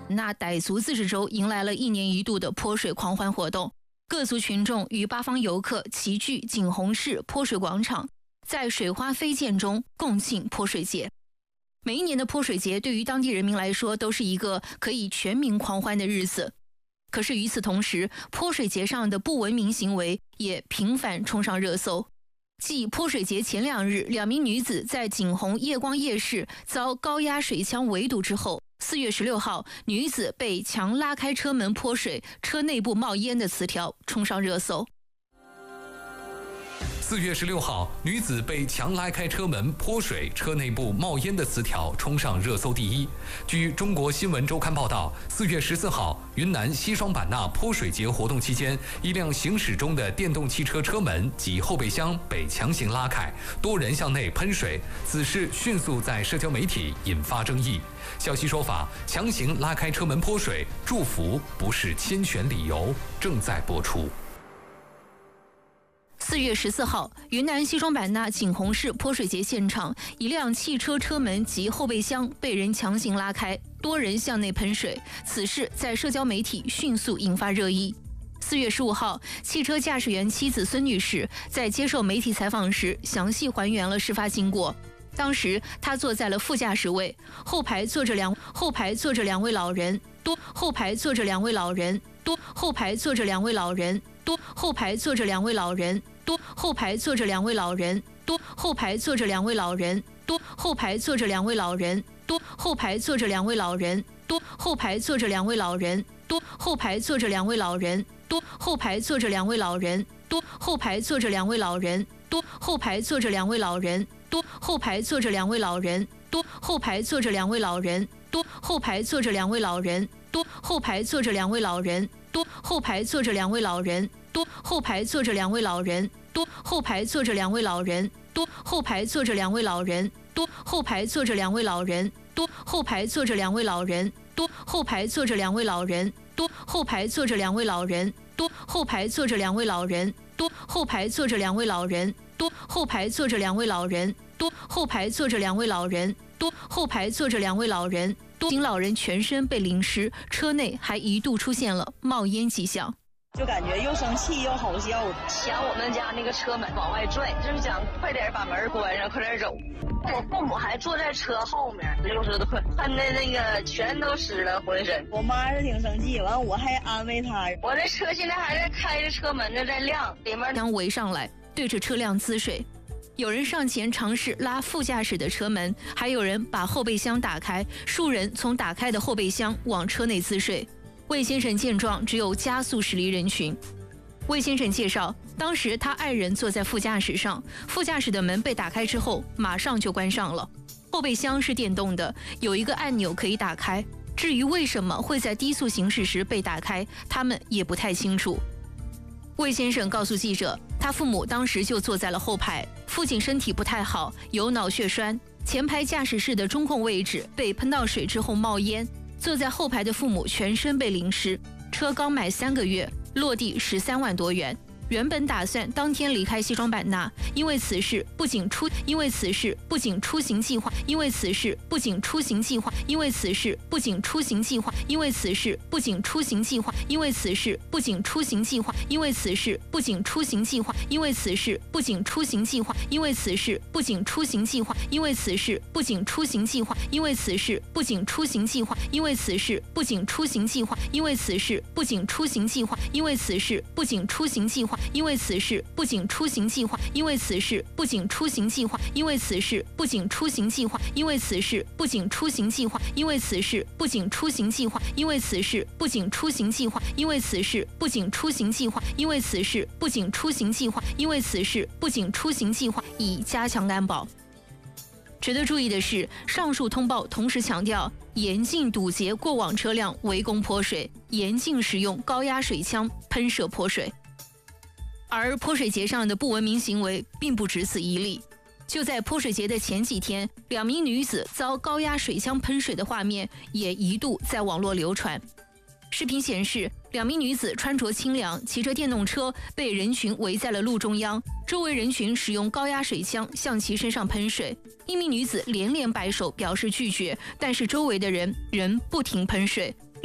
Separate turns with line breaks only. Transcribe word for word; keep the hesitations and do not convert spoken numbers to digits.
那傣族自治州迎来了一年一度的泼水狂欢活动，各族群众与八方游客齐聚景洪市泼水广场，在水花飞溅中共庆泼水节。每一年的泼水节对于当地人民来说都是一个可以全民狂欢的日子。可是与此同时，泼水节上的不文明行为也频繁冲上热搜。继泼水节前两日，两名女子在景洪夜光夜市遭高压水枪围堵之后，四月十六号，女子被强拉开车门泼水，车内部冒烟的词条冲上热搜。
四月十六号，女子被强拉开车门泼水，车内部冒烟的词条冲上热搜第一。据中国新闻周刊报道，四月十四号，云南西双版纳泼水节活动期间，一辆行驶中的电动汽车车门及后备箱被强行拉开，多人向内喷水，此事迅速在社交媒体引发争议。消息说法：强行拉开车门泼水，祝福不是侵权理由，正在播出。
四月十四号，云南西双版纳景洪市泼水节现场，一辆汽车车门及后备箱被人强行拉开，多人向内喷水，此事在社交媒体迅速引发热议。四月十五号，汽车驾驶员妻子孙女士在接受媒体采访时，详细还原了事发经过。当时她坐在了副驾驶位，后排坐着两后排坐着两位老人，多后排坐着两位老人，多后排坐着两位老人，多后排坐着两位老人。多后排坐着两位老人，多后排坐着两位老人，多后排坐着两位老人，多后排坐着两位老人，多后排坐着两位老人，多后排坐着两位老人，多后排坐着两位老人，多后排坐着两位老人，多后排坐着两位老人，多后排坐着两位老人，多后排坐着两位老人，多后排坐着两位老人，多后排坐着两位老人，多后排坐着两位老人。多后排坐着两位老人，多后排坐着两位老人，多后排坐着两位老人，多后排坐着两位老人，多后排坐着两位老人，多后排坐着两位老人，多后排坐着两位老人，多后排坐着两位老人，多后排坐着两位老人，多后排坐着两位老人，多后排坐着两位老人，多后排坐着两位老人，多名老人全身被淋湿，车内还一度出现了冒烟迹象。
就感觉又生气又好笑，
想我们家那个车门往外拽，就是想快点把门关上，快点走。我父母还坐在车后面，六十多，喷的那个全都湿了浑身。
我妈是挺生气，完我还安慰她。
我这车现在还在开着，车门呢在亮，里面
将围上来，对着车辆滋水。有人上前尝试拉副驾驶的车门，还有人把后备箱打开，数人从打开的后备箱往车内滋水。魏先生见状，只有加速驶离人群。魏先生介绍，当时他爱人坐在副驾驶上，副驾驶的门被打开之后，马上就关上了。后备箱是电动的，有一个按钮可以打开。至于为什么会在低速行驶时被打开，他们也不太清楚。魏先生告诉记者，他父母当时就坐在了后排，父亲身体不太好，有脑血栓，前排驾驶室的中控位置被喷到水之后冒烟。坐在后排的父母全身被淋湿，车刚买三个月，落地十三万多元。原本打算当天离开西双版纳，因为此事不仅出，因为此事不仅出行计划，因为此事不仅出行计划，因为此事不仅出行计划，因为此事不仅出行计划，因为此事不仅出行计划，因为此事不仅出行计划，因为此事不仅出行计划，因为此事不仅出行计划，因为此事不仅出行计划，因为此事不仅出行计划，因为此事不仅出行计划，因为此事不仅出行计划，因为此事不仅出行计划。因为此事不仅出行计划，因为此事不仅出行计划，因为此事不仅出行计划，因为此事不仅出行计划，因为此事不仅出行计划，因为此事不仅出行计划，因为此事不仅出行计划，因为此事不仅出行计划，因为此事不仅出行计划，以加强安保。值得注意的是，上述通报同时强调，严禁堵截过往车辆围攻泼水，严禁使用高压水枪喷射泼水。而泼水节上的不文明行为并不只此一例。就在泼水节的前几天，两名女子遭高压水枪喷水的画面也一度在网络流传。视频显示，两名女子穿着清凉，骑着电动车，被人群围在了路中央，周围人群使用高压水枪向其身上喷水。一名女子连连摆手表示拒绝，但是周围的人仍不停喷水。